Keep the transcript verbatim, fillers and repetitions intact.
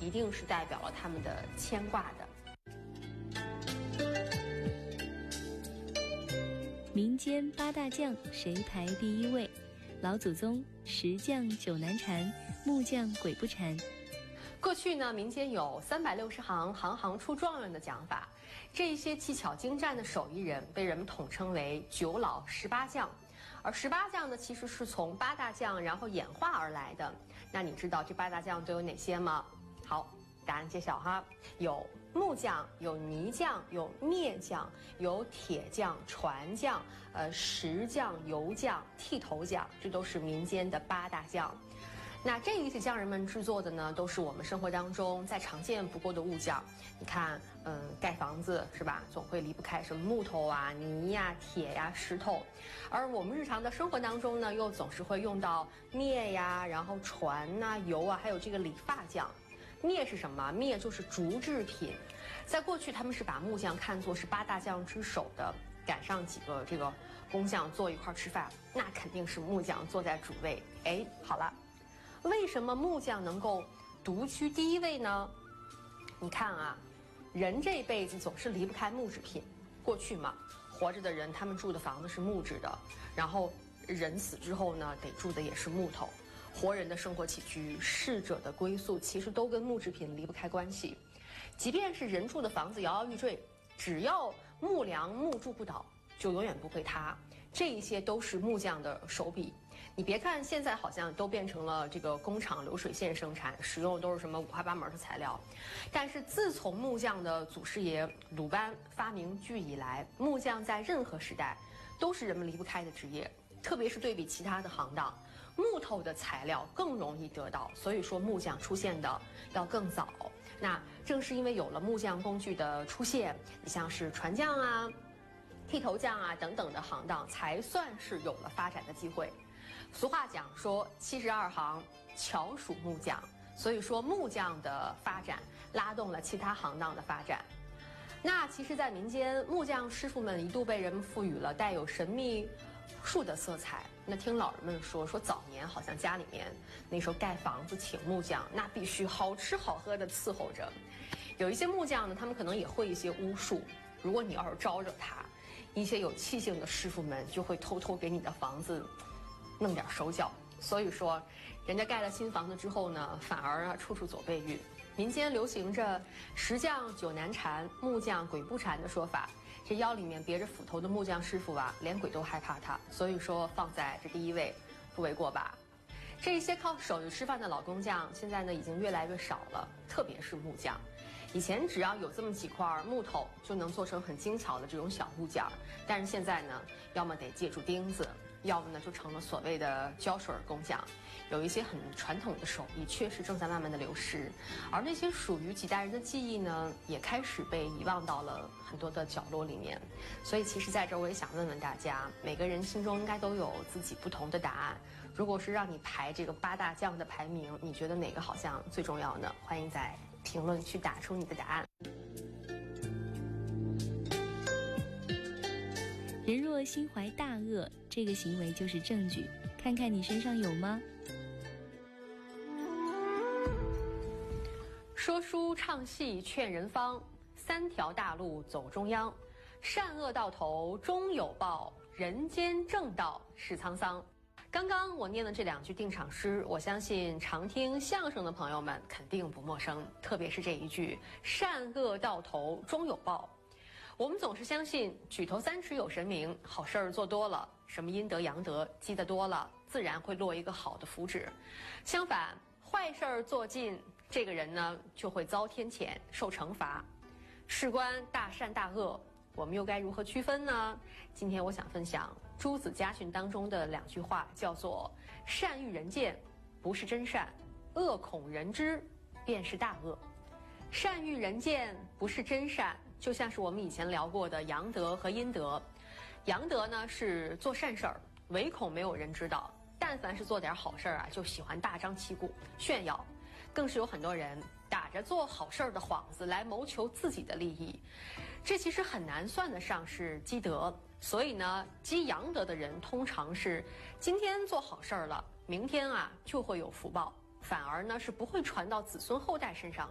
一定是代表了他们的牵挂的。 民间八大将谁排第一位？老祖宗十将九难缠，木匠鬼不缠。 过去呢，民间有三百六十行，行行出状元的讲法。这些技巧精湛的手艺人被人们统称为九老十八将。而十八将呢，其实是从八大将然后演化而来的。那你知道这八大将都有哪些吗？好，答案揭晓哈，有木匠，有泥匠，有篾匠，有铁匠、船匠、呃石匠、油匠、剃头匠，这都是民间的八大匠。那这一些匠人们制作的呢，都是我们生活当中再常见不过的物件。你看，嗯，盖房子是吧，总会离不开什么木头啊、泥呀、铁呀、石头。而我们日常的生活当中呢，又总是会用到篾呀，然后船呐、油啊，还有这个理发匠。篾是什么？篾就是竹制品。在过去，他们是把木匠看作是八大将之首的，赶上几个这个工匠坐一块吃饭，那肯定是木匠坐在主位。哎，好了。为什么木匠能够独居第一位呢？你看啊，人这一辈子总是离不开木制品。过去嘛，活着的人他们住的房子是木质的，然后人死之后呢，得住的也是木头。活人的生活起居、逝者的归宿，其实都跟木制品离不开关系。即便是人住的房子摇摇欲坠，只要木梁木柱不倒，就永远不会塌。这一些都是木匠的手笔。你别看现在好像都变成了这个工厂流水线生产，使用的都是什么五花八门的材料，但是自从木匠的祖师爷鲁班发明锯以来，木匠在任何时代都是人们离不开的职业。特别是对比其他的行当，木头的材料更容易得到，所以说木匠出现的要更早。那正是因为有了木匠工具的出现，你像是船匠啊、剃头匠啊等等的行当，才算是有了发展的机会。俗话讲说七十二行，翘属木匠，所以说木匠的发展拉动了其他行当的发展。那其实在民间，木匠师傅们一度被人们赋予了带有神秘术的色彩。那听老人们说，说早年好像家里面那时候盖房子请木匠，那必须好吃好喝的伺候着。有一些木匠呢，他们可能也会一些巫术，如果你要是招惹他，一些有气性的师傅们就会偷偷给你的房子弄点手脚。所以说人家盖了新房子之后呢，反而啊处处走背运。民间流行着十将九难缠，木匠鬼不缠的说法。这腰里面别着斧头的木匠师傅啊，连鬼都害怕他，所以说放在这第一位不为过吧。这些靠手艺吃饭的老工匠现在呢已经越来越少了，特别是木匠。以前只要有这么几块木头就能做成很精巧的这种小物件，但是现在呢，要么得借助钉子，要么呢就成了所谓的胶水工匠。有一些很传统的手艺确实正在慢慢的流失，而那些属于几代人的技艺呢，也开始被遗忘到了很多的角落里面。所以其实在这儿我也想问问大家，每个人心中应该都有自己不同的答案。如果是让你排这个八大将的排名，你觉得哪个好像最重要呢？欢迎在评论区打出你的答案。 人若心怀大恶，这个行为就是证据，看看你身上有吗？ 说书唱戏劝人方，三条大路走中央，善恶到头终有报，人间正道是沧桑。刚刚我念的这两句定场诗，我相信常听相声的朋友们肯定不陌生，特别是这一句善恶到头终有报。我们总是相信举头三尺有神明，好事儿做多了，什么阴德阳德积得多了，自然会落一个好的福祉。相反，坏事儿做尽，这个人呢就会遭天谴受惩罚。事关大善大恶，我们又该如何区分呢？今天我想分享诸子家训当中的两句话，叫做善欲人见，不是真善；恶恐人知，便是大恶。善欲人见不是真善，就像是我们以前聊过的阳德和阴德。阳德呢是做善事儿，唯恐没有人知道，但凡是做点好事儿啊，就喜欢大张旗鼓炫耀，更是有很多人打着做好事儿的幌子来谋求自己的利益，这其实很难算得上是积德。所以呢，积阳德的人通常是今天做好事儿了，明天啊就会有福报，反而呢是不会传到子孙后代身上